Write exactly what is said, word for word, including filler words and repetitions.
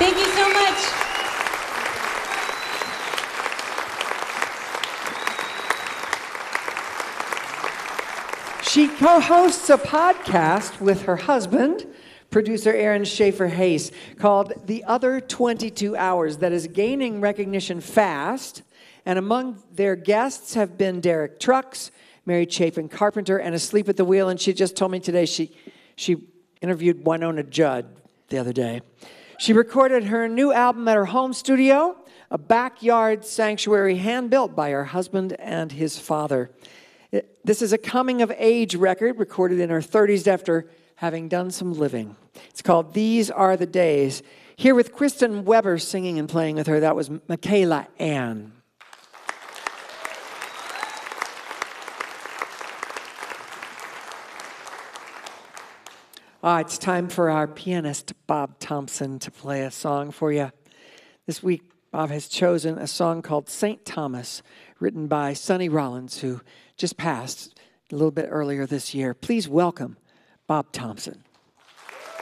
Thank you so much. She co-hosts a podcast with her husband, producer Aaron Schaefer Hayes, called The Other twenty-two Hours, that is gaining recognition fast. And among their guests have been Derek Trucks, Mary Chapin Carpenter, and Asleep at the Wheel. And she just told me today she, she interviewed Winona Judd the other day. She recorded her new album at her home studio, a backyard sanctuary hand-built by her husband and his father. It, this is a coming-of-age record recorded in her thirties after having done some living. It's called These Are the Days. Here with Kristen Weber singing and playing with her, that was Michaela Ann. Ah, it's time for our pianist, Bob Thompson, to play a song for you. This week, Bob has chosen a song called Saint Thomas, written by Sonny Rollins, who just passed a little bit earlier this year. Please welcome Bob Thompson.